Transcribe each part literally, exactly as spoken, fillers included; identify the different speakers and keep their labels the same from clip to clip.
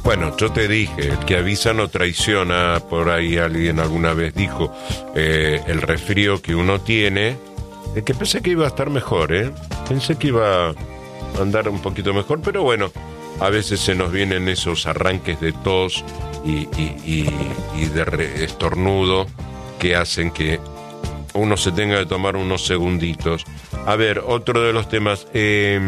Speaker 1: Bueno, yo te dije, el que avisa no traiciona, por ahí alguien alguna vez dijo, eh, el resfrío que uno tiene, es que pensé que iba a estar mejor, ¿eh? Pensé que iba a andar un poquito mejor, pero bueno, a veces se nos vienen esos arranques de tos y, y, y, y de re- estornudo que hacen que uno se tenga que tomar unos segunditos. A ver, otro de los temas, eh,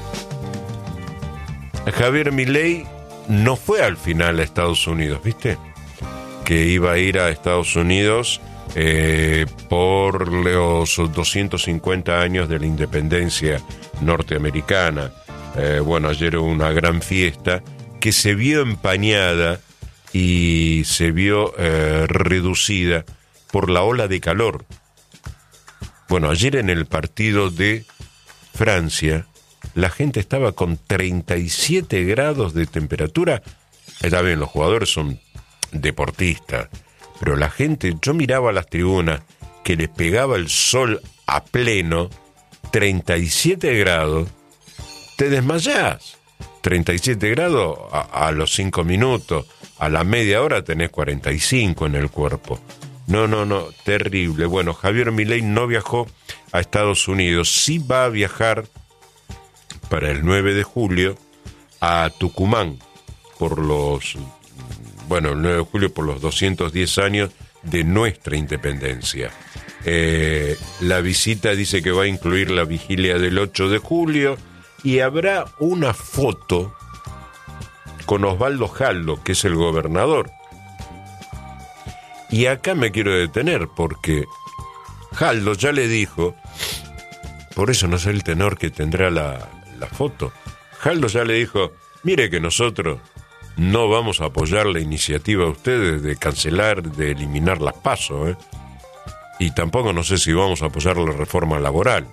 Speaker 1: Javier Milei no fue al final a Estados Unidos, ¿viste? Que iba a ir a Estados Unidos eh, por los doscientos cincuenta años de la independencia norteamericana. Eh, bueno, ayer hubo una gran fiesta que se vio empañada y se vio eh, reducida por la ola de calor. Bueno, ayer en el partido de Francia, la gente estaba con treinta y siete grados de temperatura. Está bien, los jugadores son deportistas, pero la gente, yo miraba las tribunas que les pegaba el sol a pleno, treinta y siete grados, te desmayás. treinta y siete grados a, a los cinco minutos, a la media hora tenés cuarenta y cinco en el cuerpo. No, no, no, terrible. Bueno, Javier Milei no viajó a Estados Unidos, sí va a viajar para el nueve de julio a Tucumán por los, bueno, el nueve de julio por los doscientos diez años de nuestra independencia. Eh, la visita dice que va a incluir la vigilia del ocho de julio y habrá una foto con Osvaldo Jaldo, que es el gobernador. Y acá me quiero detener porque Jaldo ya le dijo, por eso no sé el tenor que tendrá la, la foto, Jaldo ya le dijo, mire que nosotros no vamos a apoyar la iniciativa de ustedes de cancelar, de eliminar las PASO, ¿eh? Y tampoco no sé si vamos a apoyar la reforma laboral.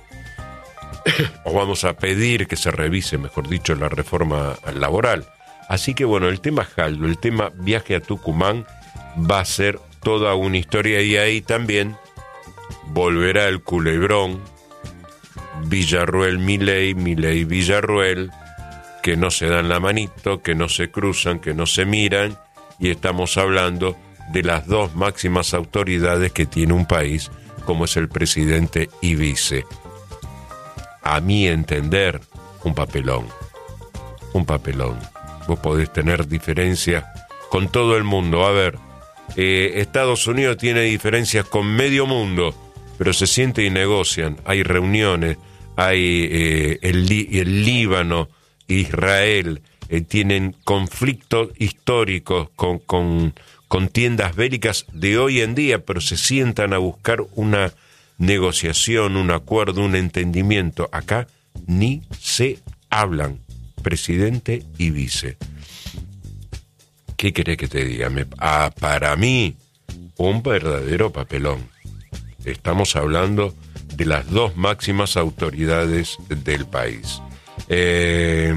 Speaker 1: O vamos a pedir que se revise, mejor dicho, la reforma laboral. Así que bueno, el tema Jaldo, el tema viaje a Tucumán va a ser toda una historia y ahí también volverá el culebrón Villarruel Milei, Milei Villarruel, que no se dan la manito, que no se cruzan, que no se miran, y estamos hablando de las dos máximas autoridades que tiene un país, como es el presidente y vice. A mi entender, un papelón, un papelón. Vos podés tener diferencias con todo el mundo. A ver, eh, Estados Unidos tiene diferencias con medio mundo, pero se siente y negocian. Hay reuniones, hay eh, el, el Líbano, Israel, eh, tienen conflictos históricos con, con contiendas bélicas de hoy en día, pero se sientan a buscar una negociación, un acuerdo, un entendimiento. Acá ni se hablan, presidente y vice. ¿Qué querés que te diga? Me, ah, para mí, un verdadero papelón. Estamos hablando de las dos máximas autoridades del país. Eh,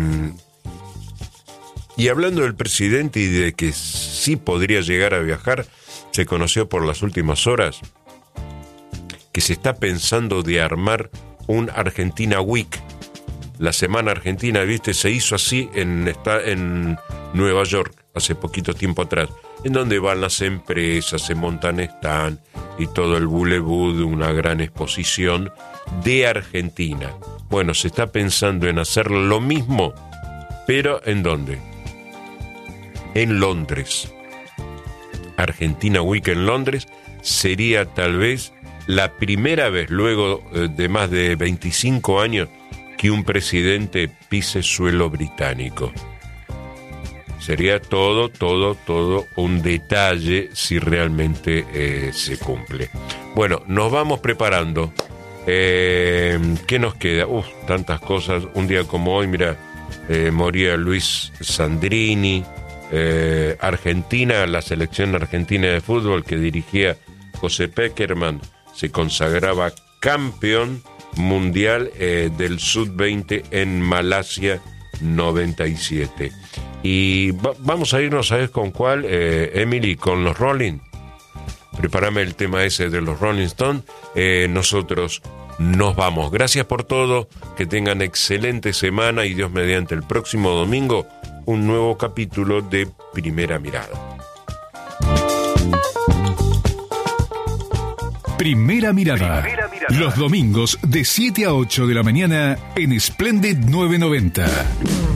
Speaker 1: y hablando del presidente y de que sí podría llegar a viajar, se conoció por las últimas horas que se está pensando de armar un Argentina Week. La Semana Argentina, ¿viste? Se hizo así en, está en Nueva York hace poquito tiempo atrás, en donde van las empresas, se montan stand y todo el bulebú de una gran exposición de Argentina. Bueno, se está pensando en hacer lo mismo, pero ¿en dónde? En Londres. Argentina Week en Londres sería tal vez la primera vez, luego de más de veinticinco años, que un presidente pise suelo británico. Sería todo, todo, todo un detalle si realmente eh, se cumple. Bueno, nos vamos preparando. Eh, ¿Qué nos queda? Uf, tantas cosas. Un día como hoy, mira, eh, moría Luis Sandrini. Eh, Argentina, la selección argentina de fútbol que dirigía José Peckerman, se consagraba campeón mundial eh, del sub veinte en Malasia noventa y siete. Y va, vamos a irnos, ¿sabes con cuál, eh, Emily? Con los Rolling. Prepárame el tema ese de los Rolling Stones. Eh, nosotros nos vamos. Gracias por todo. Que tengan excelente semana y Dios mediante el próximo domingo un nuevo capítulo de Primera Mirada.
Speaker 2: Primera Mirada. Primera Mirada. Los domingos de siete a ocho de la mañana en Splendid novecientos noventa.